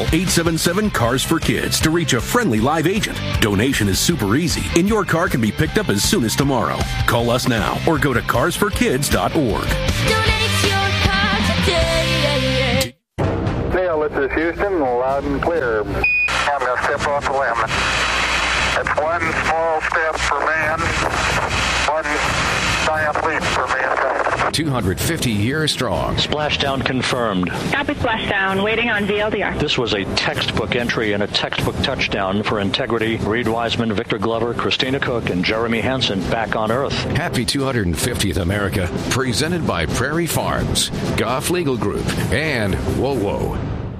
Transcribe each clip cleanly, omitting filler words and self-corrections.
877-CARS-FOR-KIDS to reach a friendly live agent. Donation is super easy, and your car can be picked up as soon as tomorrow. Call us now or go to carsforkids.org. Donate your car today. Dale, this is Houston, loud and clear. I'm going to step off the limb. It's one small step for man, one giant leap for mankind. 250 years strong. Splashdown confirmed. Copy splashdown, waiting on VLDR. This was a textbook entry and a textbook touchdown for integrity. Reed Wiseman, Victor Glover, Christina Cook, and Jeremy Hansen back on Earth. Happy 250th America. Presented by Prairie Farms, Goff Legal Group, and Whoa.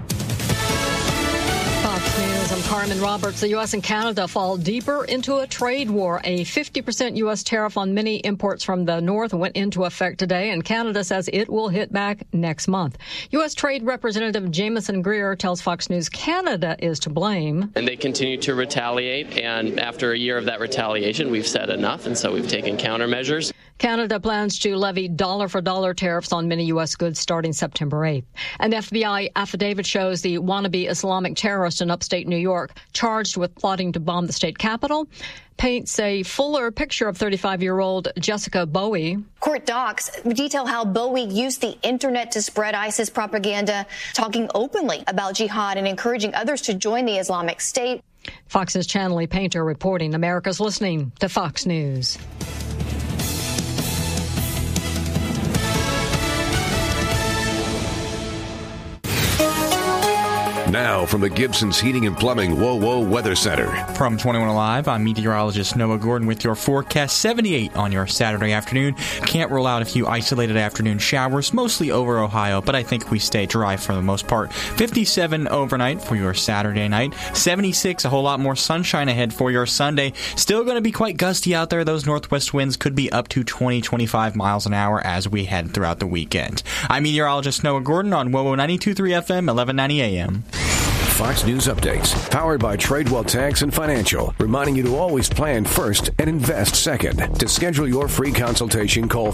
Fox News, I'm Carmen Roberts. The U.S. and Canada fall deeper into a trade war. A 50% U.S. tariff on many imports from the north went into effect today, and Canada says it will hit back next month. U.S. Trade Representative Jameson Greer tells Fox News Canada is to blame. And they continue to retaliate, and after a year of that retaliation, we've said enough, and so we've taken countermeasures. Canada plans to levy dollar-for-dollar tariffs on many U.S. goods starting September 8th. An FBI affidavit shows the wannabe Islamic terrorist in upstate New York, charged with plotting to bomb the state capitol, paints a fuller picture of 35-year-old Jessica Bowie. Court docs detail how Bowie used the internet to spread ISIS propaganda, talking openly about jihad and encouraging others to join the Islamic State. Fox's Chanley Painter reporting. America's listening to Fox News. Now from the Gibson's Heating and Plumbing Whoa Weather Center. From 21 Alive, I'm meteorologist Noah Gordon with your forecast. 78 on your Saturday afternoon. Can't rule out a few isolated afternoon showers, mostly over Ohio, but I think we stay dry for the most part. 57 overnight for your Saturday night. 76, a whole lot more sunshine ahead for your Sunday. Still going to be quite gusty out there. Those northwest winds could be up to 20-25 miles an hour as we head throughout the weekend. I'm meteorologist Noah Gordon on WOWO 92.3 FM, 1190 AM. Fox News updates, powered by Tradewell Tax and Financial, reminding you to always plan first and invest second. To schedule your free consultation, call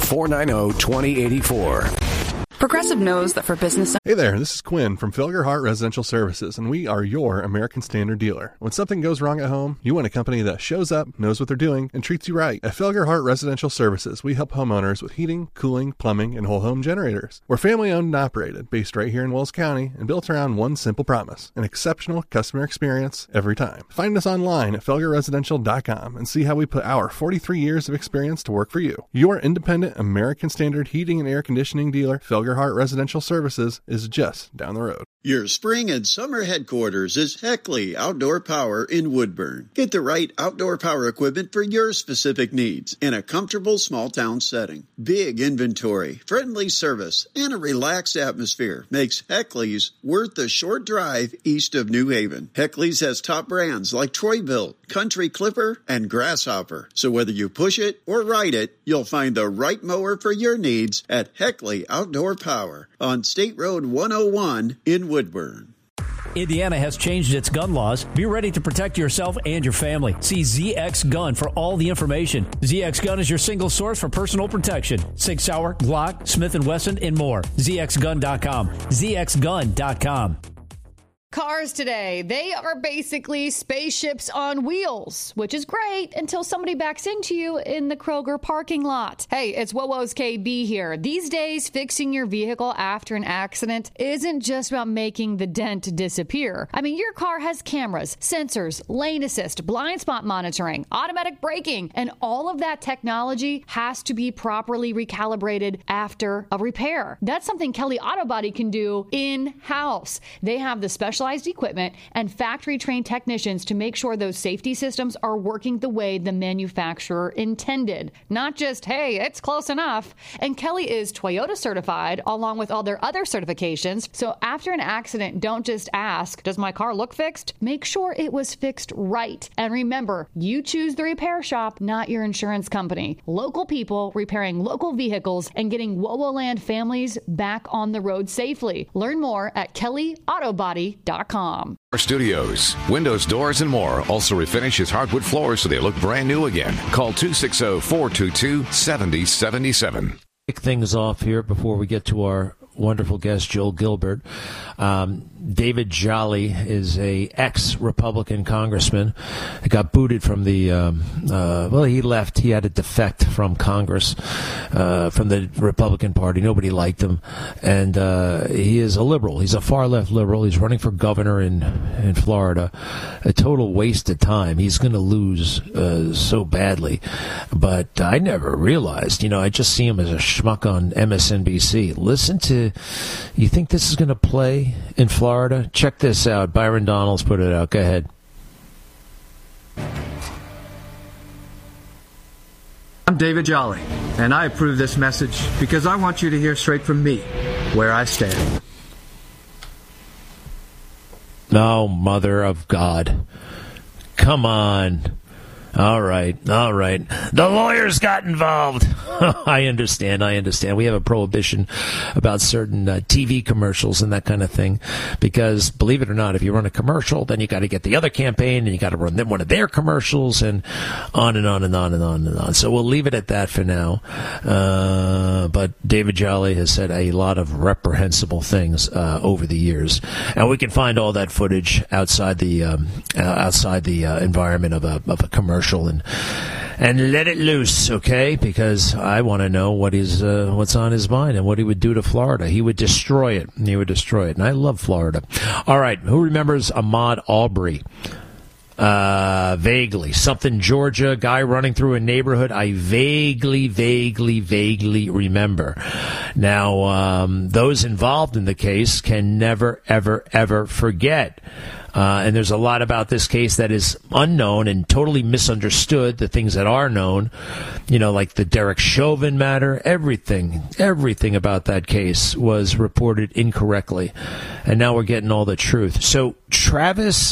490-2084. Progressive knows that for business... Hey there, this is Quinn from Felger Hart Residential Services, and we are your American Standard dealer. When something goes wrong at home, you want a company that shows up, knows what they're doing, and treats you right. At Felger Hart Residential Services, we help homeowners with heating, cooling, plumbing, and whole home generators. We're family-owned and operated, based right here in Wells County, and built around one simple promise: an exceptional customer experience every time. Find us online at felgerresidential.com and see how we put our 43 years of experience to work for you. Your independent American Standard heating and air conditioning dealer, Felger Hart Residential Services, is just down the road. Your spring and summer headquarters is Heckley Outdoor Power in Woodburn. Get the right outdoor power equipment for your specific needs in a comfortable small town setting. Big inventory, friendly service, and a relaxed atmosphere makes Heckley's worth the short drive east of New Haven. Heckley's has top brands like Troy-Bilt, Country Clipper, and Grasshopper. So whether you push it or ride it, you'll find the right mower for your needs at Heckley Outdoor Power on State Road 101 in Woodburn. Indiana has changed its gun laws. Be ready to protect yourself and your family. See ZX Gun for all the information. ZX Gun is your single source for personal protection. Sig Sauer, Glock, Smith & Wesson, and more. ZXGun.com. ZXGun.com. Cars today, they are basically spaceships on wheels, which is great until somebody backs into you in the Kroger parking lot. Hey, it's WOWO's KB here. These days, fixing your vehicle after an accident isn't just about making the dent disappear. I mean, your car has cameras, sensors, lane assist, blind spot monitoring, automatic braking, and all of that technology has to be properly recalibrated after a repair. That's something Kelly Auto Body can do in-house. They have the specialized equipment and factory-trained technicians to make sure those safety systems are working the way the manufacturer intended. Not just, hey, it's close enough. And Kelly is Toyota certified along with all their other certifications. So after an accident, don't just ask, does my car look fixed? Make sure it was fixed right. And remember, you choose the repair shop, not your insurance company. Local people repairing local vehicles and getting WOWOland families back on the road safely. Learn more at kellyautobody.com. Our studios, windows, doors, and more. Also refinish his hardwood floors so they look brand new again. Call 260-422-7077. Kick things off here before we get to our wonderful guest, Joel Gilbert. David Jolly is a ex-Republican congressman. He got booted from the, he left. He had to defect from Congress, from the Republican Party. Nobody liked him. And he is a liberal. He's a far-left liberal. He's running for governor in Florida. A total waste of time. He's going to lose so badly. But I never realized, I just see him as a schmuck on MSNBC. Listen to, you think this is going to play in Florida? Check this out. Byron Donalds put it out. Go ahead. I'm David Jolly, and I approve this message because I want you to hear straight from me where I stand. Oh, Mother of God. Come on. All right. The lawyers got involved. I understand. We have a prohibition about certain TV commercials and that kind of thing because, believe it or not, if you run a commercial, then you got to get the other campaign and you got to run one of their commercials and on and on and on and on and on. So we'll leave it at that for now. But David Jolly has said a lot of reprehensible things over the years, and we can find all that footage outside the environment of a commercial. And let it loose, okay? Because I want to know what's on his mind and what he would do to Florida. He would destroy it. And I love Florida. All right, who remembers Ahmaud Arbery? Vaguely. Something Georgia, guy running through a neighborhood. I vaguely remember. Now, those involved in the case can never, ever, ever forget. And there's a lot about this case that is unknown and totally misunderstood. The things that are known, like the Derek Chauvin matter, everything about that case was reported incorrectly. And now we're getting all the truth. So Travis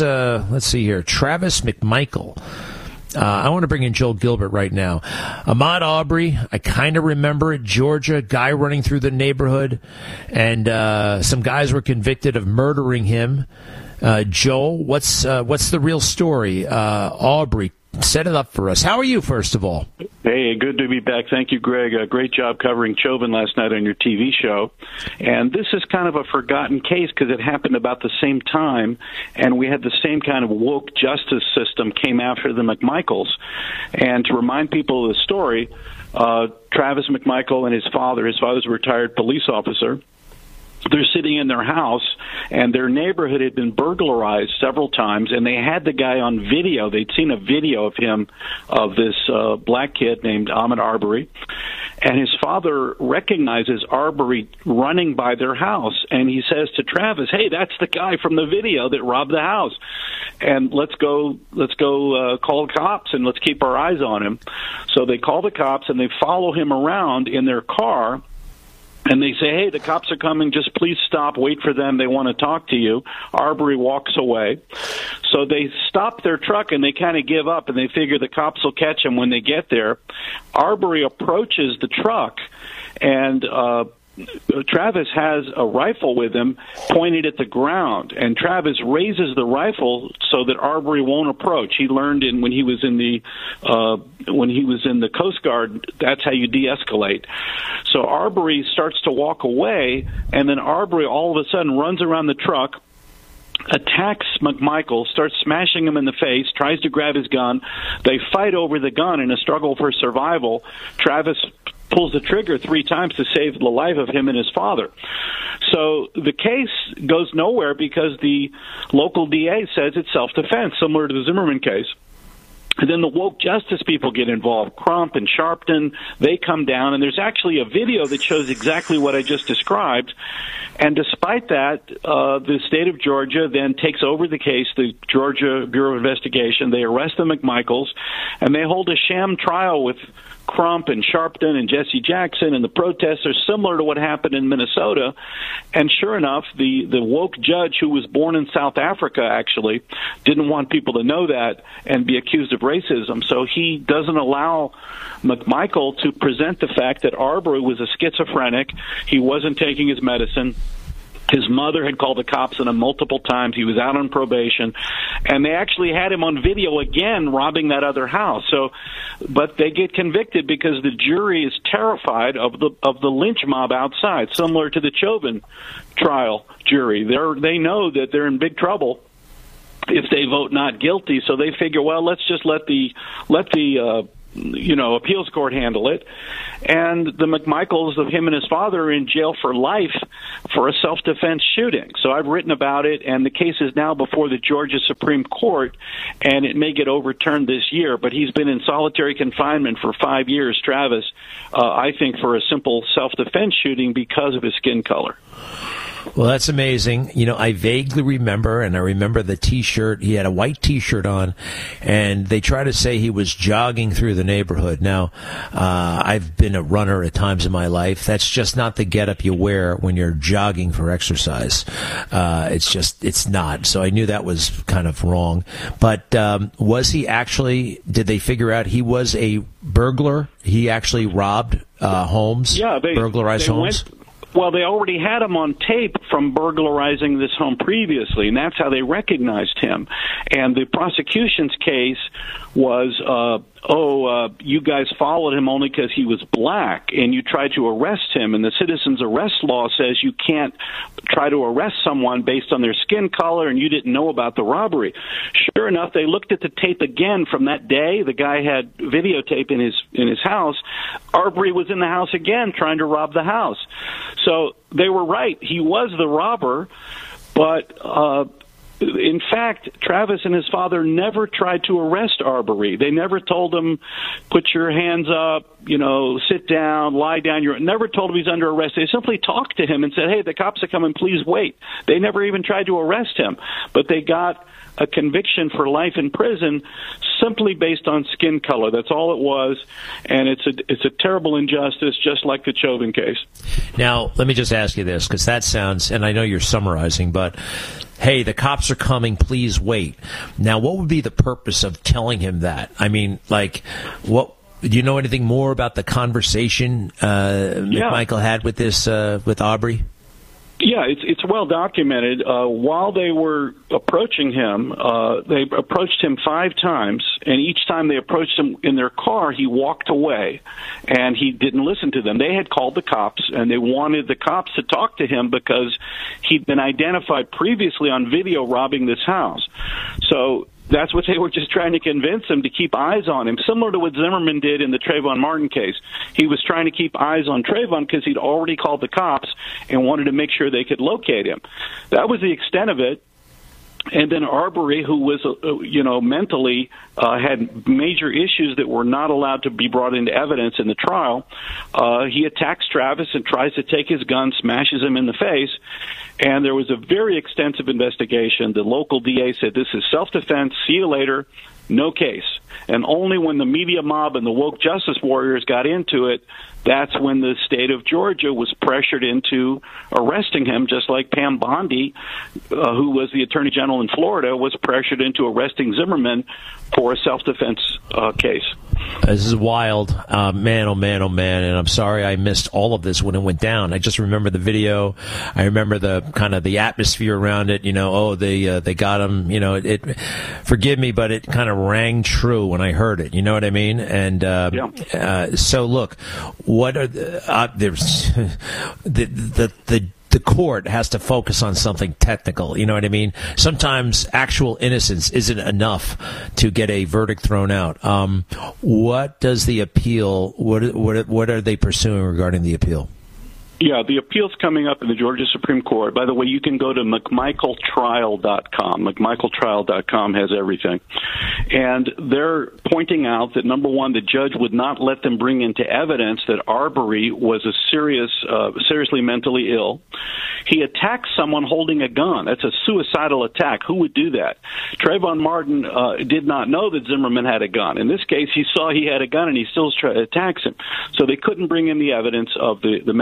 McMichael. I want to bring in Joel Gilbert right now. Ahmaud Arbery, I kind of remember it. Georgia, guy running through the neighborhood, and some guys were convicted of murdering him. Joel, what's the real story? Arbery, set it up for us. How are you, first of all? Hey, good to be back. Thank you, Greg. Great job covering Chauvin last night on your TV show. And this is kind of a forgotten case because it happened about the same time, and we had the same kind of woke justice system came after the McMichaels. And to remind people of the story, Travis McMichael and his father's a retired police officer. They're sitting in their house, and their neighborhood had been burglarized several times, and they had the guy on video. They'd seen a video of him, of this black kid named Ahmaud Arbery, and his father recognizes Arbery running by their house, and he says to Travis, "Hey, that's the guy from the video that robbed the house, and let's go call the cops, and let's keep our eyes on him." So they call the cops, and they follow him around in their car. And they say, "Hey, the cops are coming. Just please stop. Wait for them. They want to talk to you." Arbery walks away. So they stop their truck, and they kind of give up, and they figure the cops will catch him when they get there. Arbery approaches the truck, and Travis has a rifle with him pointed at the ground, and Travis raises the rifle so that Arbery won't approach. He learned when he was in the Coast Guard, that's how you de-escalate. So Arbery starts to walk away, and then Arbery all of a sudden runs around the truck, attacks McMichael, starts smashing him in the face, tries to grab his gun. They fight over the gun in a struggle for survival. Travis pulls the trigger 3 times to save the life of him and his father. So the case goes nowhere because the local DA says it's self-defense, similar to the Zimmerman case. And then the woke justice people get involved. Crump and Sharpton, they come down, and there's actually a video that shows exactly what I just described. And despite that, the state of Georgia then takes over the case, the Georgia Bureau of Investigation. They arrest the McMichaels, and they hold a sham trial with Crump and Sharpton and Jesse Jackson, and the protests are similar to what happened in Minnesota. And sure enough, the woke judge, who was born in South Africa, actually didn't want people to know that and be accused of racism. So he doesn't allow McMichael to present the fact that Arbery was a schizophrenic. He wasn't taking his medicine. His mother had called the cops on him multiple times. He was out on probation, and they actually had him on video again robbing that other house. So, but they get convicted because the jury is terrified of the lynch mob outside, similar to the Chauvin trial jury. They know that they're in big trouble if they vote not guilty. So they figure, well, let's just let the appeals court handle it. And the McMichaels, of him and his father, are in jail for life for a self-defense shooting. So I've written about it, and the case is now before the Georgia Supreme Court, and it may get overturned this year. But he's been in solitary confinement for 5 years, Travis, I think, for a simple self-defense shooting because of his skin color. Well, that's amazing. I vaguely remember, and I remember the T-shirt. He had a white T-shirt on, and they try to say he was jogging through the neighborhood. Now, I've been a runner at times in my life. That's just not the getup you wear when you're jogging for exercise. It's not. So I knew that was kind of wrong. But was he actually, did they figure out he was a burglar? He actually robbed homes, burglarized homes? Well, they already had him on tape from burglarizing this home previously, and that's how they recognized him. And the prosecution's case was, you guys followed him only because he was black, and you tried to arrest him. And the citizen's arrest law says you can't try to arrest someone based on their skin color, and you didn't know about the robbery. Sure enough, they looked at the tape again from that day. The guy had videotape in his house. Arbery was in the house again trying to rob the house. So they were right. He was the robber, but in fact, Travis and his father never tried to arrest Arbery. They never told him, put your hands up, sit down, lie down. Never told him he's under arrest. They simply talked to him and said, hey, the cops are coming, please wait. They never even tried to arrest him, but they got a conviction for life in prison simply based on skin color. That's all it was, and it's a terrible injustice, just like the Chauvin case. Now, let me just ask you this, because that sounds, and I know you're summarizing, but hey, the cops are coming, please wait. Now, what would be the purpose of telling him that? I mean, what? Do you know anything more about the conversation McMichael had with with Arbery? Yeah, it's well documented. While they were approaching him, they approached him 5 times, and each time they approached him in their car, he walked away, and he didn't listen to them. They had called the cops, and they wanted the cops to talk to him because he'd been identified previously on video robbing this house. So that's what they were just trying to convince him to keep eyes on him, similar to what Zimmerman did in the Trayvon Martin case. He was trying to keep eyes on Trayvon because he'd already called the cops and wanted to make sure they could locate him. That was the extent of it. And then Arbery, who was, mentally had major issues that were not allowed to be brought into evidence in the trial, he attacks Travis and tries to take his gun, smashes him in the face. And there was a very extensive investigation. The local DA said, this is self-defense, see you later, no case. And only when the media mob and the woke justice warriors got into it, that's when the state of Georgia was pressured into arresting him, just like Pam Bondi, who was the attorney general in Florida, was pressured into arresting Zimmerman for a self-defense case. This is wild. Man, oh, man, oh, man. And I'm sorry I missed all of this when it went down. I just remember the video. I remember the kind of the atmosphere around it. They got him. Forgive me, but it kind of rang true when I heard it. You know what I mean? And so, look, what are the court has to focus on something technical. You know what I mean? Sometimes actual innocence isn't enough to get a verdict thrown out. What does the appeal? What are they pursuing regarding the appeal? Yeah, the appeal's coming up in the Georgia Supreme Court. By the way, you can go to McMichaeltrial.com. McMichaeltrial.com has everything. And they're pointing out that, number one, the judge would not let them bring into evidence that Arbery was seriously mentally ill. He attacked someone holding a gun. That's a suicidal attack. Who would do that? Trayvon Martin did not know that Zimmerman had a gun. In this case, he saw he had a gun, and he still attacks him. So they couldn't bring in the evidence of the mental illness.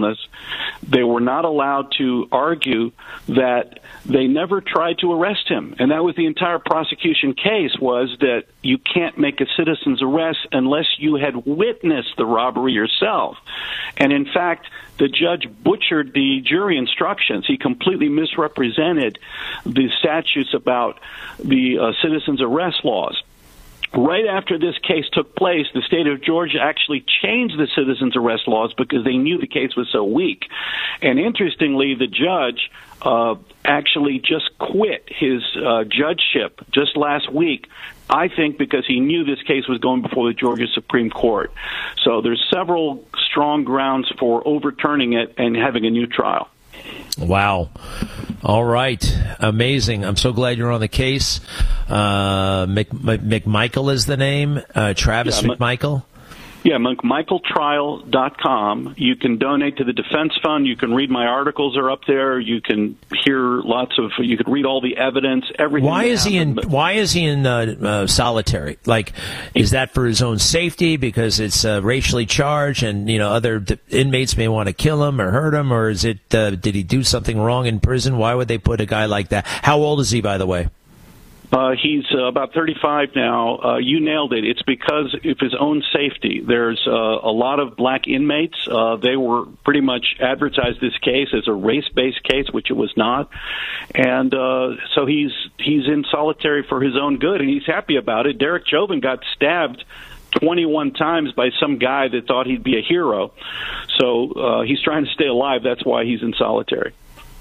willfulness. They were not allowed to argue that they never tried to arrest him. And that was the entire prosecution case, was that you can't make a citizen's arrest unless you had witnessed the robbery yourself. And in fact, the judge butchered the jury instructions. He completely misrepresented the statutes about the citizen's arrest laws. Right after this case took place, the state of Georgia actually changed the citizen's arrest laws because they knew the case was so weak. And interestingly, the judge actually just quit his judgeship just last week, I think because he knew this case was going before the Georgia Supreme Court. So there's several strong grounds for overturning it and having a new trial. Wow. All right. Amazing. I'm so glad you're on the case. McMichael is the name. Travis McMichael. Yeah, McMichaelTrial.com. You can donate to the Defense Fund. You can read my articles are up there. You can hear you can read all the evidence, everything. Why is he in solitary? Like, is that for his own safety because it's racially charged and, other inmates may want to kill him or hurt him, or is it, did he do something wrong in prison? Why would they put a guy like that? How old is he, by the way? He's about 35 now. You nailed it. It's because of his own safety. There's a lot of black inmates. They were pretty much advertised this case as a race-based case, which it was not. And so he's in solitary for his own good, and he's happy about it. Derek Chauvin got stabbed 21 times by some guy that thought he'd be a hero. So he's trying to stay alive. That's why he's in solitary.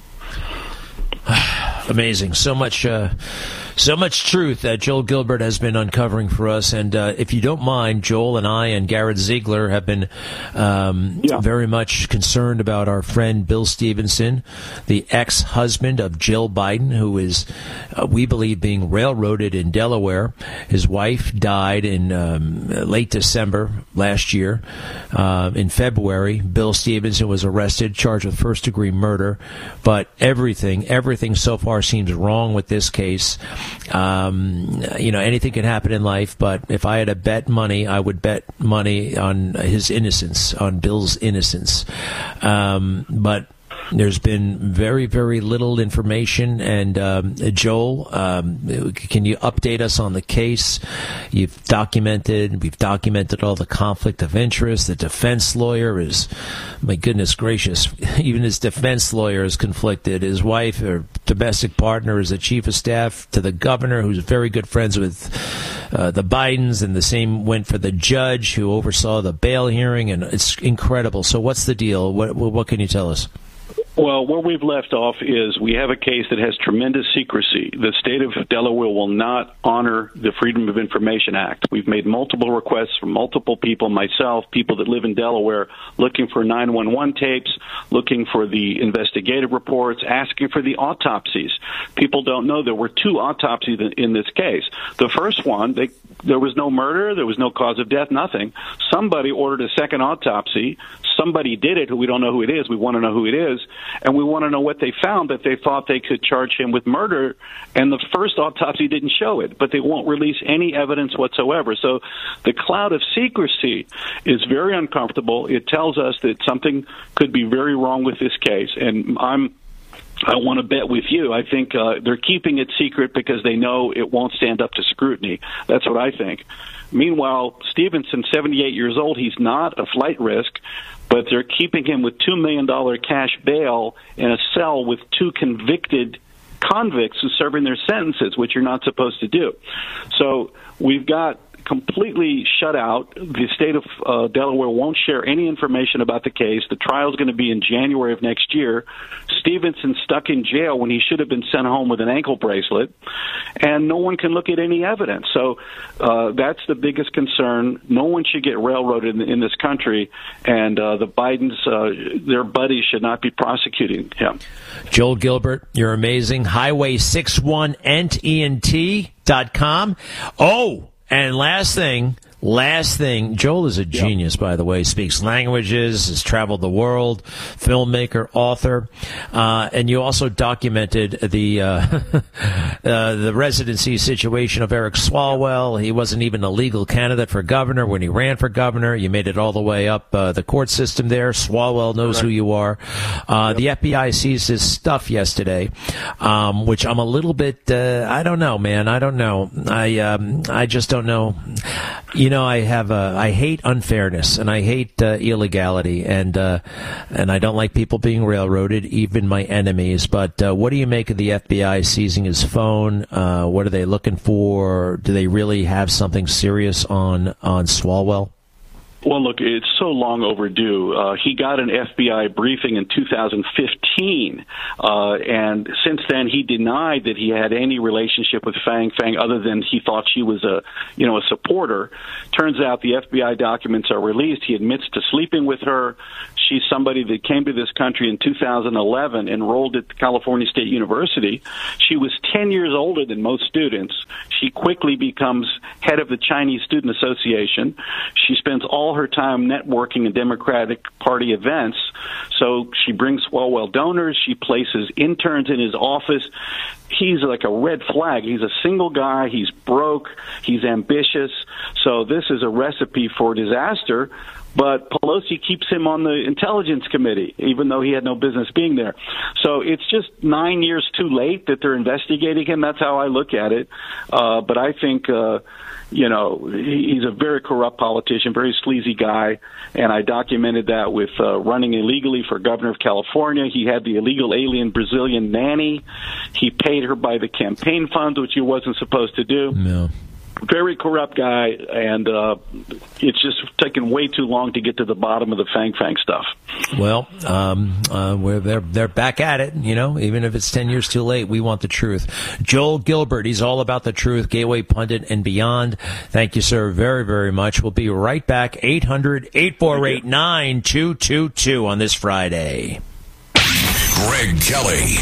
Amazing. So much truth that Joel Gilbert has been uncovering for us. And if you don't mind, Joel and I and Garrett Ziegler have been very much concerned about our friend Bill Stevenson, the ex-husband of Jill Biden, who is, we believe, being railroaded in Delaware. His wife died in late December last year. In February, Bill Stevenson was arrested, charged with first-degree murder. But everything so far seems wrong with this case. Anything can happen in life, but if I had to bet money, I would bet money on his innocence, on Bill's innocence. But there's been very, very little information. And Joel, can you update us on the case? We've documented all the conflict of interest. The defense lawyer is, my goodness gracious, even his defense lawyer is conflicted. His wife, or domestic partner, is the chief of staff to the governor, who's very good friends with the Bidens, and the same went for the judge who oversaw the bail hearing, and it's incredible. So what's the deal? What can you tell us? Well, where we've left off is we have a case that has tremendous secrecy. The state of Delaware will not honor the Freedom of Information Act. We've made multiple requests from multiple people, myself, people that live in Delaware, looking for 911 tapes, looking for the investigative reports, asking for the autopsies. People don't know there were 2 autopsies in this case. The first one, there was no murder, there was no cause of death, nothing. Somebody ordered a second autopsy. Somebody did it who we don't know who it is. We want to know who it is. And we want to know what they found, that they thought they could charge him with murder. And the first autopsy didn't show it, but they won't release any evidence whatsoever. So the cloud of secrecy is very uncomfortable. It tells us that something could be very wrong with this case. And I want to bet with you. I think they're keeping it secret because they know it won't stand up to scrutiny. That's what I think. Meanwhile, Stevenson, 78 years old, he's not a flight risk, but they're keeping him with $2 million cash bail in a cell with 2 convicted convicts who's serving their sentences, which you're not supposed to do. So we've got completely shut out. The state of Delaware won't share any information about the case. The trial is going to be in January of next year. Stevenson's stuck in jail when he should have been sent home with an ankle bracelet, and no one can look at any evidence. So that's the biggest concern. No one should get railroaded in this country, and the Bidens, their buddies, should not be prosecuting him. Joel Gilbert, you're amazing. Highway61ENT.com. Oh, and last thing, Last thing, Joel is a genius, by the way. Speaks languages, has traveled the world, filmmaker, author, and you also documented the residency situation of Eric Swalwell. He wasn't even a legal candidate for governor when he ran for governor. You made it all the way up the court system there. Swalwell knows who you are. The FBI seized his stuff yesterday, which I'm a little bit. I don't know, man. I don't know. I just don't know. I hate unfairness and I hate illegality and I don't like people being railroaded, even my enemies. But what do you make of the FBI seizing his phone? What are they looking for? Do they really have something serious on Swalwell? Well, look, it's so long overdue. He got an FBI briefing in 2015, and since then he denied that he had any relationship with Fang Fang other than he thought she was a supporter. Turns out the FBI documents are released. He admits to sleeping with her. She's somebody that came to this country in 2011, enrolled at California State University. She was 10 years older than most students. She quickly becomes head of the Chinese Student Association. She spends all her time networking at Democratic Party events. So she brings Swalwell donors. She places interns in his office. He's like a red flag. He's a single guy. He's broke. He's ambitious. So this is a recipe for disaster. But Pelosi keeps him on the Intelligence Committee, even though he had no business being there. So it's just 9 years too late that they're investigating him. That's how I look at it. But I think, he's a very corrupt politician, very sleazy guy. And I documented that with running illegally for governor of California. He had the illegal alien Brazilian nanny. He paid her by the campaign funds, which he wasn't supposed to do. No. Very corrupt guy, and it's just taken way too long to get to the bottom of the Fang Fang stuff. Well, they're back at it, even if it's 10 years too late. We want the truth. Joel Gilbert, he's all about the truth, Gateway Pundit and beyond. Thank you, sir, very, very much. We'll be right back. 800-848-9222 on this Friday. Greg Kelly.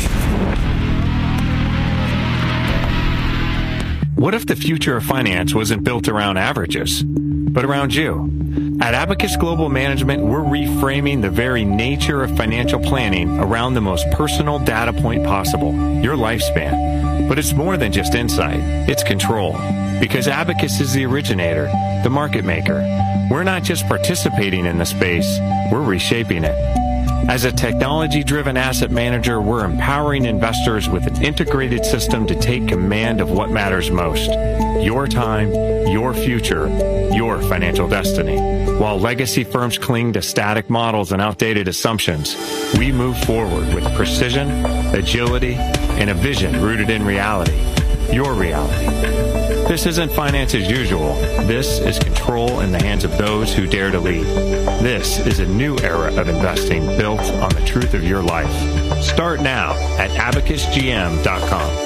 What if the future of finance wasn't built around averages, but around you? At Abacus Global Management, we're reframing the very nature of financial planning around the most personal data point possible, your lifespan. But it's more than just insight, it's control. Because Abacus is the originator, the market maker. We're not just participating in the space, we're reshaping it. As a technology-driven asset manager, we're empowering investors with an integrated system to take command of what matters most. Your time, your future, your financial destiny. While legacy firms cling to static models and outdated assumptions, we move forward with precision, agility, and a vision rooted in reality. Your reality. This isn't finance as usual. This is control in the hands of those who dare to lead. This is a new era of investing built on the truth of your life. Start now at abacusgm.com.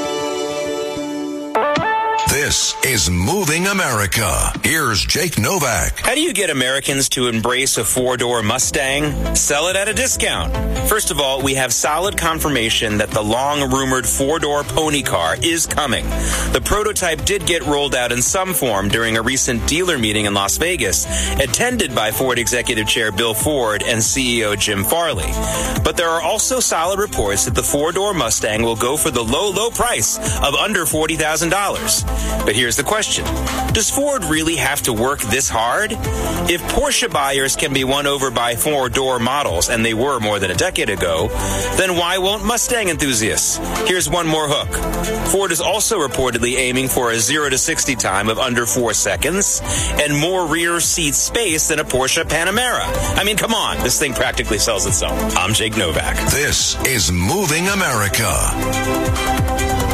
This is Moving America. Here's Jake Novak. How do you get Americans to embrace a four-door Mustang? Sell it at a discount. First of all, we have solid confirmation that the long-rumored four-door pony car is coming. The prototype did get rolled out in some form during a recent dealer meeting in Las Vegas, attended by Ford Executive Chair Bill Ford and CEO Jim Farley. But there are also solid reports that the four-door Mustang will go for the low, low price of under $40,000. But here's the question. Does Ford really have to work this hard? If Porsche buyers can be won over by four-door models, and they were more than a decade ago, then why won't Mustang enthusiasts? Here's one more hook. Ford is also reportedly aiming for a 0 to 60 time of under 4 seconds and more rear seat space than a Porsche Panamera. I mean, come on. This thing practically sells itself. I'm Jake Novak. This is Moving America.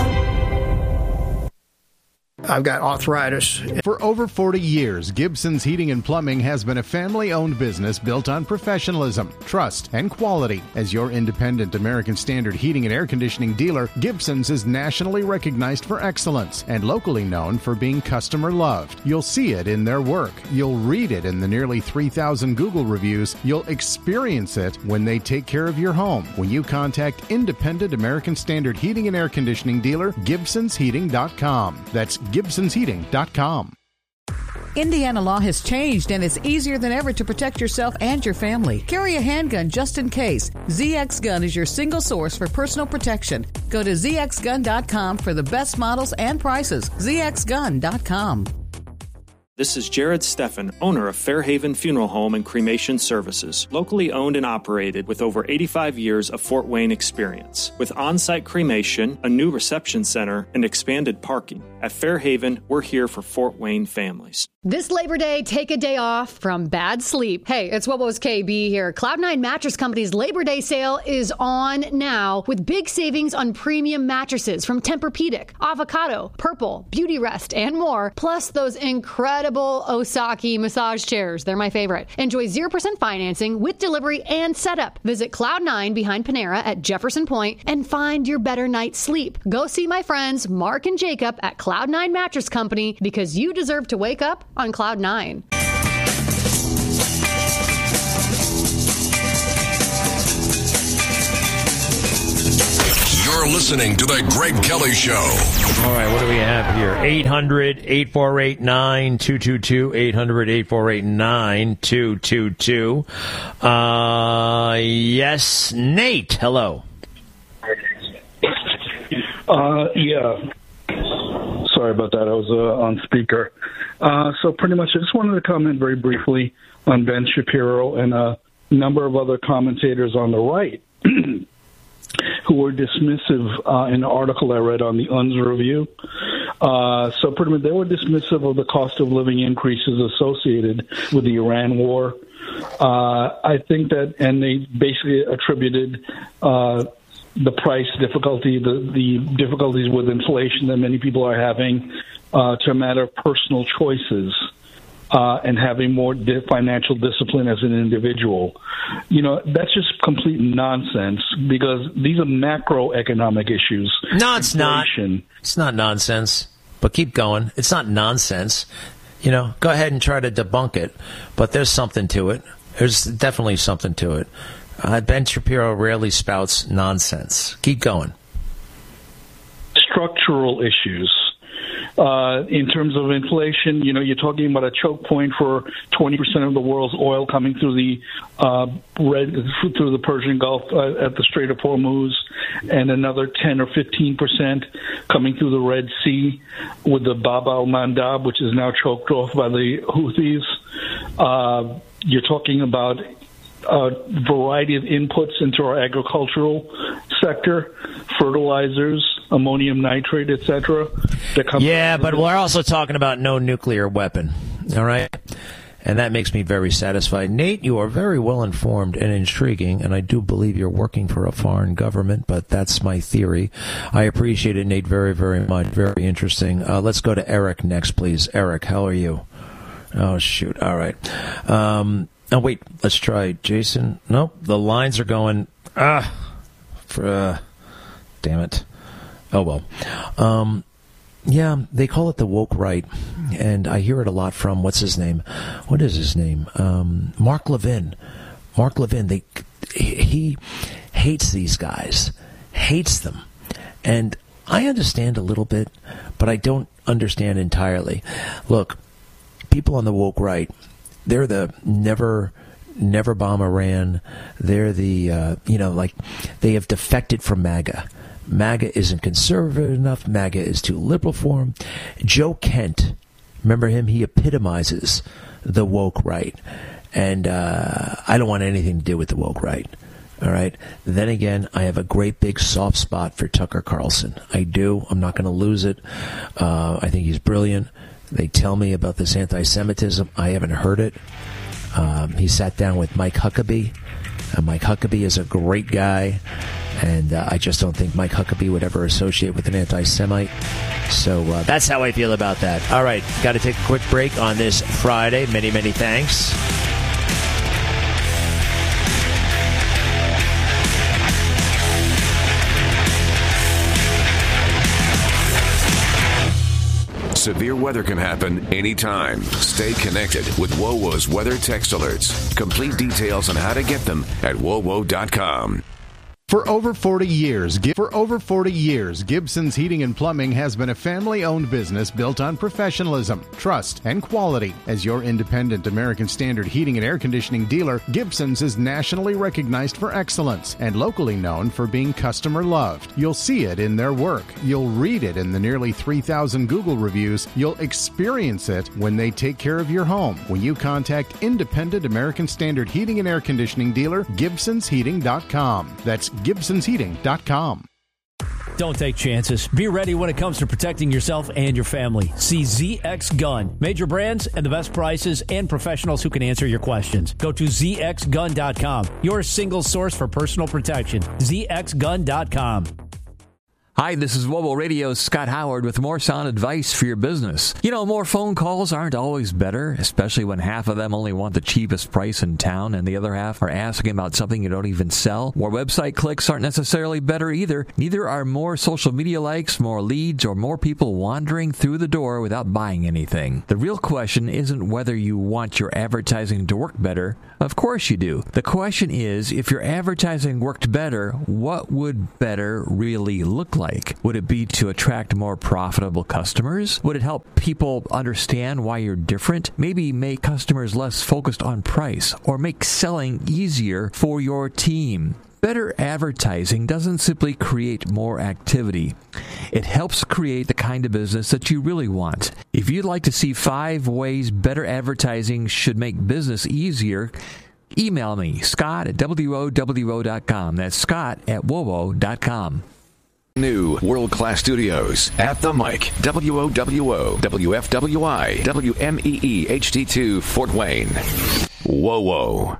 I've got arthritis. For over 40 years, Gibson's Heating and Plumbing has been a family-owned business built on professionalism, trust, and quality. As your independent American Standard heating and air conditioning dealer, Gibson's is nationally recognized for excellence and locally known for being customer-loved. You'll see it in their work. You'll read it in the nearly 3,000 Google reviews. You'll experience it when they take care of your home. When you contact independent American Standard heating and air conditioning dealer, GibsonsHeating.com. That's GibsonsHeating.com. Indiana law has changed, and it's easier than ever to protect yourself and your family. Carry a handgun just in case. ZX Gun is your single source for personal protection. Go to zxgun.com for the best models and prices. zxgun.com. This is Jared Steffen, owner of Fairhaven Funeral Home and Cremation Services, locally owned and operated with over 85 years of Fort Wayne experience. With on-site cremation, a new reception center, and expanded parking. At Fairhaven, we're here for Fort Wayne families. This Labor Day, take a day off from bad sleep. Hey, it's Wobo's KB here. Cloud9 Mattress Company's Labor Day sale is on now with big savings on premium mattresses from Tempur-Pedic, Avocado, Purple, Beauty Rest, and more. Plus those incredible Osaki massage chairs. They're my favorite. Enjoy 0% financing with delivery and setup. Visit Cloud9 behind Panera at Jefferson Point and find your better night's sleep. Go see my friends Mark and Jacob at Cloud9 Mattress Company because you deserve to wake up on Cloud 9. You're listening to The Greg Kelly Show. All right, what do we have here? 800-848-9222. 800-848-9222. Yes, Nate, hello. Yeah. Sorry about that. I was on speaker. So pretty much I just wanted to comment very briefly on Ben Shapiro and a number of other commentators on the right who were dismissive in an article I read on the UNS Review. So pretty much they were dismissive of the cost of living increases associated with the Iran war. I think that, and they basically attributed the price difficulty, the difficulties with inflation that many people are having to a matter of personal choices and having more financial discipline as an individual. You know, that's just complete nonsense because these are macroeconomic issues. No, it's not. It's not nonsense, but keep going. It's not nonsense. You know, go ahead and try to debunk it, but there's something to it. There's definitely something to it. Ben Shapiro rarely spouts nonsense. Keep going. Structural issues. In terms of inflation, you know, you're talking about a choke point for 20% of the world's oil coming through the through the Persian Gulf at the Strait of Hormuz, and another 10 or 15% coming through the Red Sea with the Bab al-Mandab, which is now choked off by the Houthis. You're talking about a variety of inputs into our agricultural sector, fertilizers, ammonium nitrate, etc. Yeah, but we're also talking about no nuclear weapon, all right? And that makes me very satisfied. Nate, you are very well informed and intriguing, and I do believe you're working for a foreign government, but that's my theory. I appreciate it, Nate, very, very much. Very interesting. Let's go to Eric next, please. Eric, how are you? Oh, shoot. All right. Oh, wait. Let's try Jason. Nope. The lines are going. Damn it. Oh, well. Yeah, they call it the woke right, and I hear it a lot from, what's his name? What is his name? Mark Levin. Mark Levin, he hates these guys, hates them. And I understand a little bit, but I don't understand entirely. Look, people on the woke right, they're the never bomb Iran. They're the, they have defected from MAGA. MAGA isn't conservative enough. MAGA is too liberal for him. Joe Kent, remember him? He epitomizes the woke right. And I don't want anything to do with the woke right. All right? Then again, I have a great big soft spot for Tucker Carlson. I do. I'm not going to lose it. I think he's brilliant. They tell me about this anti-Semitism. I haven't heard it. He sat down with Mike Huckabee. Mike Huckabee is a great guy. And I just don't think Mike Huckabee would ever associate with an anti-Semite. So that's how I feel about that. All right, got to take a quick break on this Friday. Many, many thanks. Severe weather can happen anytime. Stay connected with WOWO's weather text alerts. Complete details on how to get them at WOWO.com. For over 40 years, Gibson's Heating and Plumbing has been a family-owned business built on professionalism, trust, and quality. As your independent American Standard heating and air conditioning dealer, Gibson's is nationally recognized for excellence and locally known for being customer-loved. You'll see it in their work. You'll read it in the nearly 3,000 Google reviews. You'll experience it when they take care of your home. When you contact independent American Standard heating and air conditioning dealer, GibsonsHeating.com. That's GibsonsHeating.com. Don't take chances. Be ready when it comes to protecting yourself and your family. See ZX Gun. Major brands and the best prices and professionals who can answer your questions. Go to ZXGun.com. Your single source for personal protection. ZXGun.com. Hi, this is Mobile Radio's Scott Howard with more sound advice for your business. You know, more phone calls aren't always better, especially when half of them only want the cheapest price in town and the other half are asking about something you don't even sell. More website clicks aren't necessarily better either. Neither are more social media likes, more leads, or more people wandering through the door without buying anything. The real question isn't whether you want your advertising to work better. Of course you do. The question is, if your advertising worked better, what would better really look like? Would it be to attract more profitable customers? Would it help people understand why you're different? Maybe make customers less focused on price or make selling easier for your team. Better advertising doesn't simply create more activity. It helps create the kind of business that you really want. If you'd like to see 5 ways better advertising should make business easier, email me, Scott@WOWO.com. That's Scott@WOWO.com. New world-class studios at the mic. WOWO, WFWI, WMEE HD2 Fort Wayne. WOWO.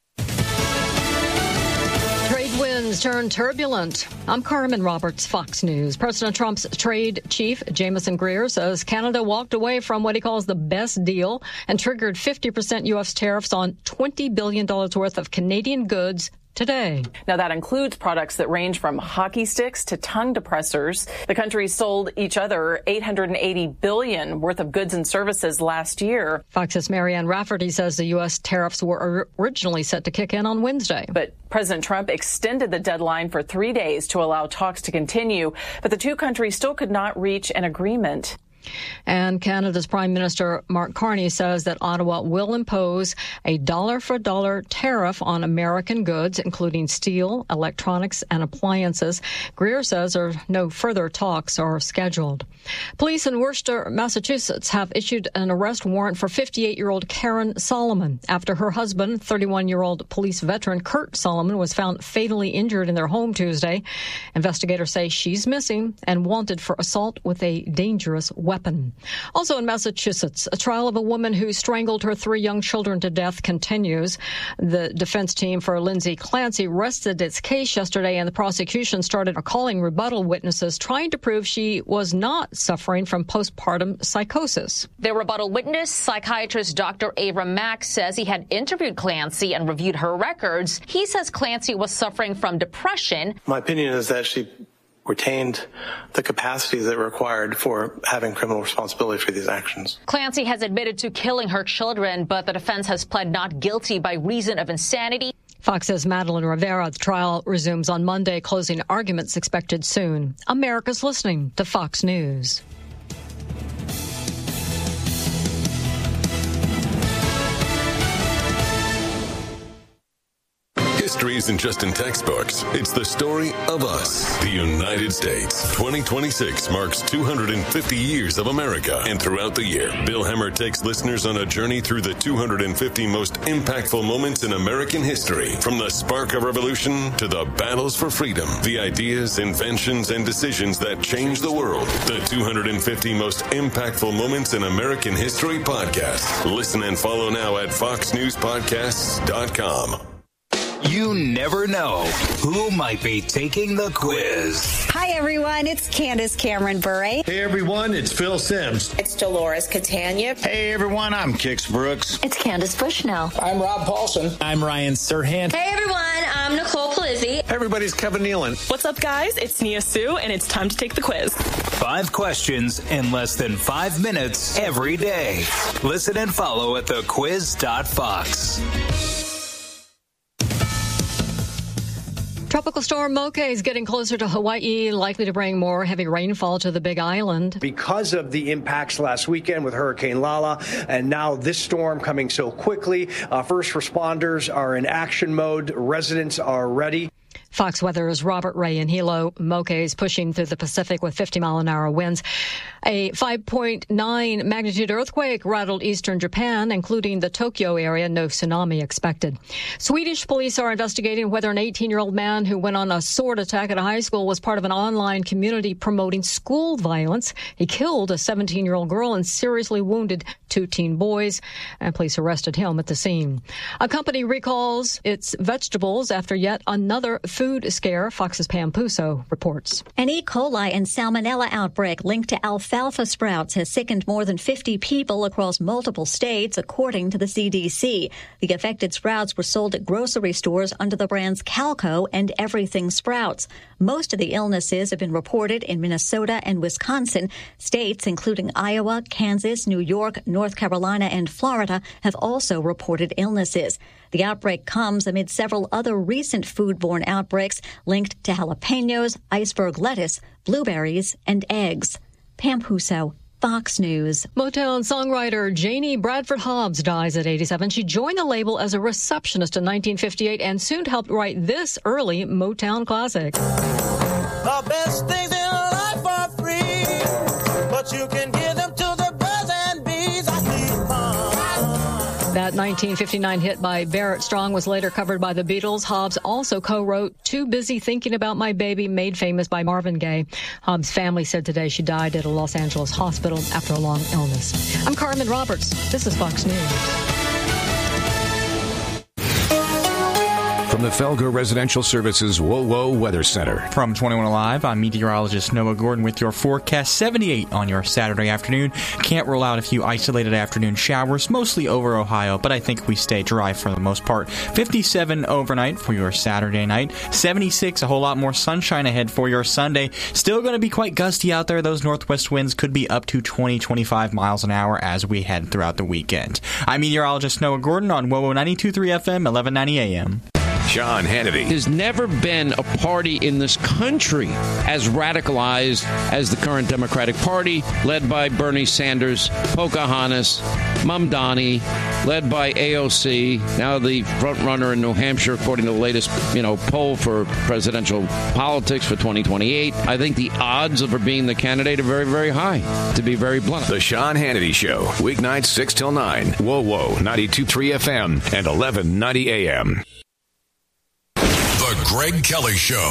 Trade winds turn turbulent. I'm Carmen Roberts, Fox News. President Trump's trade chief, Jameson Greer, says Canada walked away from what he calls the best deal and triggered 50% U.S. tariffs on $20 billion worth of Canadian goods today. Now, that includes products that range from hockey sticks to tongue depressors. The countries sold each other $880 billion worth of goods and services last year. Fox's Marianne Rafferty says the U.S. tariffs were originally set to kick in on Wednesday. But President Trump extended the deadline for 3 days to allow talks to continue, but the two countries still could not reach an agreement. And Canada's Prime Minister Mark Carney says that Ottawa will impose a dollar-for-dollar tariff on American goods, including steel, electronics, and appliances. Greer says no further talks are scheduled. Police in Worcester, Massachusetts, have issued an arrest warrant for 58-year-old Karen Solomon after her husband, 31-year-old police veteran Kurt Solomon, was found fatally injured in their home Tuesday. Investigators say she's missing and wanted for assault with a dangerous weapon. Also in Massachusetts, a trial of a woman who strangled her 3 young children to death continues. The defense team for Lindsay Clancy rested its case yesterday, and the prosecution started calling rebuttal witnesses, trying to prove she was not suffering from postpartum psychosis. The rebuttal witness, psychiatrist Dr. Abram Mack, says he had interviewed Clancy and reviewed her records. He says Clancy was suffering from depression. My opinion is that she retained the capacities that were required for having criminal responsibility for these actions. Clancy has admitted to killing her children, but the defense has pled not guilty by reason of insanity. Fox's Madeline Rivera. The trial resumes on Monday, closing arguments expected soon. America's listening to Fox News. History isn't just in textbooks. It's the story of us, the United States. 2026 marks 250 years of America. And throughout the year, Bill Hemmer takes listeners on a journey through the 250 most impactful moments in American history. From the spark of revolution to the battles for freedom, the ideas, inventions, and decisions that changed the world. The 250 most impactful moments in American history podcast. Listen and follow now at foxnewspodcasts.com. You never know who might be taking the quiz. Hi, everyone. It's Candace Cameron Bure. Hey, everyone. It's Phil Sims. It's Dolores Catania. Hey, everyone. I'm Kix Brooks. It's Candace Bushnell. I'm Rob Paulson. I'm Ryan Serhant. Hey, everyone. I'm Nicole Polizzi. Everybody's Kevin Nealon. What's up, guys? It's Nia Sue, and it's time to take the quiz. 5 questions in less than 5 minutes every day. Listen and follow at thequiz.fox. Tropical storm Moke is getting closer to Hawaii, likely to bring more heavy rainfall to the Big Island. Because of the impacts last weekend with Hurricane Lala, and now this storm coming so quickly, first responders are in action mode. Residents are ready. Fox Weather's Robert Ray in Hilo. Moke is pushing through the Pacific with 50-mile-an-hour winds. A 5.9 magnitude earthquake rattled eastern Japan, including the Tokyo area. No tsunami expected. Swedish police are investigating whether an 18-year-old man who went on a sword attack at a high school was part of an online community promoting school violence. He killed a 17-year-old girl and seriously wounded 2 teen boys, and police arrested him at the scene. A company recalls its vegetables after yet another food scare. Fox's Pam Puso reports. An E. coli and salmonella outbreak linked to alfalfa sprouts has sickened more than 50 people across multiple states, according to the CDC. The affected sprouts were sold at grocery stores under the brands Calco and Everything Sprouts. Most of the illnesses have been reported in Minnesota and Wisconsin. States including Iowa, Kansas, New York, North Carolina, and Florida have also reported illnesses. The outbreak comes amid several other recent foodborne outbreaks linked to jalapenos, iceberg lettuce, blueberries, and eggs. Pam Puso, Fox News. Motown songwriter Janie Bradford Hobbs dies at 87. She joined the label as a receptionist in 1958 and soon helped write this early Motown classic. The best things in life are free, but you can give them to the birds and bees. That 1959 hit by Barrett Strong was later covered by the Beatles. Hobbs also co-wrote Too Busy Thinking About My Baby, made famous by Marvin Gaye. Hobbs' family said today she died at a Los Angeles hospital after a long illness. I'm Carmen Roberts. This is Fox News. From the Felger Residential Services WOWO Weather Center. From 21 Alive, I'm meteorologist Noah Gordon with your forecast. 78 on your Saturday afternoon. Can't rule out a few isolated afternoon showers, mostly over Ohio, but I think we stay dry for the most part. 57 overnight for your Saturday night. 76, a whole lot more sunshine ahead for your Sunday. Still going to be quite gusty out there. Those northwest winds could be up to 20-25 miles an hour as we head throughout the weekend. I'm meteorologist Noah Gordon on WOWO 92.3 FM, 1190 AM. Sean Hannity. There's never been a party in this country as radicalized as the current Democratic Party, led by Bernie Sanders, Pocahontas, Mamdani, led by AOC, now the front runner in New Hampshire, according to the latest, poll for presidential politics for 2028. I think the odds of her being the candidate are very, very high, to be very blunt. The Sean Hannity Show, weeknights 6 till 9. WOWO 92.3 FM and 1190 AM. The Greg Kelly Show.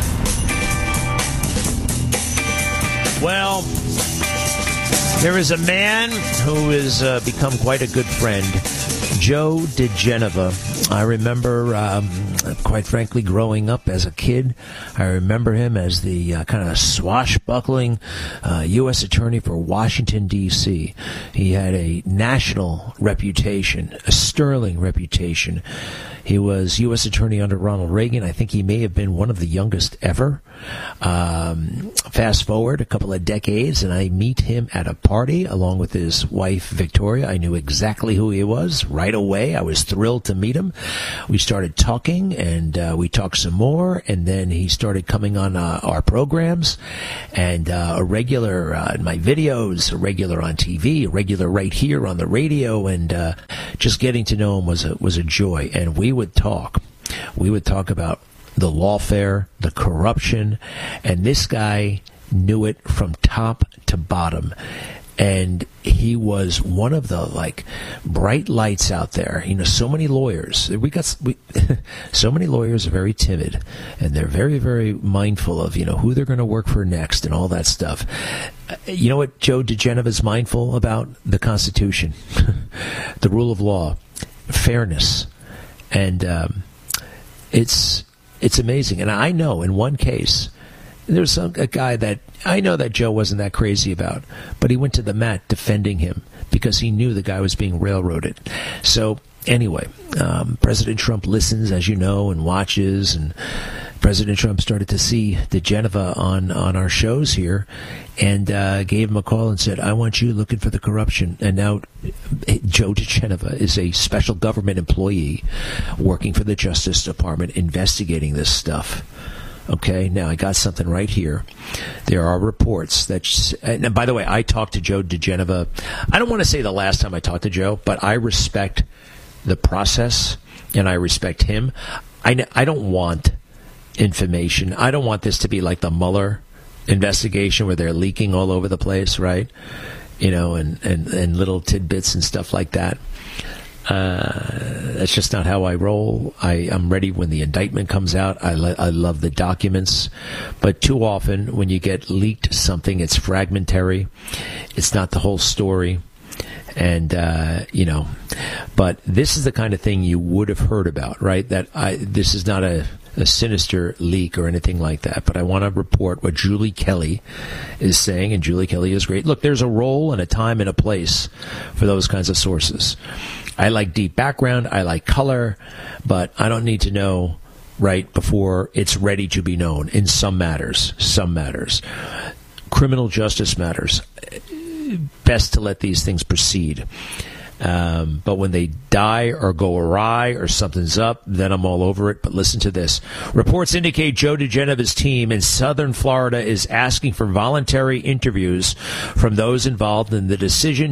Well, there is a man who has become quite a good friend, Joe diGenova. I remember, quite frankly, growing up as a kid, I remember him as the kind of swashbuckling U.S. Attorney for Washington, D.C. He had a national reputation, a sterling reputation. He was U.S. Attorney under Ronald Reagan. I think he may have been one of the youngest ever. Fast forward a couple of decades, and I meet him at a party along with his wife, Victoria. I knew exactly who he was right away. I was thrilled to meet him. We started talking, and we talked some more, and then he started coming on our programs, and a regular in my videos, a regular on TV, a regular right here on the radio, and just getting to know him was a joy. And we would talk. We would talk about the lawfare, the corruption, and this guy knew it from top to bottom. And he was one of the bright lights out there. So many lawyers. So many lawyers are very timid, and they're very, very mindful of who they're going to work for next and all that stuff. You know what Joe diGenova is mindful about? The Constitution, the rule of law, fairness, and it's amazing. And I know in one case, there's a guy that I know that Joe wasn't that crazy about, but he went to the mat defending him because he knew the guy was being railroaded. So anyway, President Trump listens, as you know, and watches, and President Trump started to see diGenova on our shows here and gave him a call and said, I want you looking for the corruption. And now Joe diGenova is a special government employee working for the Justice Department investigating this stuff. Okay, now I got something right here. There are reports that, and by the way, I talked to Joe diGenova. I don't want to say the last time I talked to Joe, but I respect the process and I respect him. I don't want information. I don't want this to be like the Mueller investigation where they're leaking all over the place, right? You know, and little tidbits and stuff like that. That's just not how I roll. I'm ready when the indictment comes out. I love the documents. But too often when you get leaked something, it's fragmentary. It's not the whole story. And, but this is the kind of thing you would have heard about, right? This is not a sinister leak or anything like that. But I want to report what Julie Kelly is saying, and Julie Kelly is great. Look, there's a role and a time and a place for those kinds of sources. I like deep background, I like color, but I don't need to know right before it's ready to be known in some matters. Criminal justice matters. Best to let these things proceed. But when they die or go awry or something's up, then I'm all over it. But listen to this. Reports indicate Joe diGenova's team in southern Florida is asking for voluntary interviews from those involved in the decision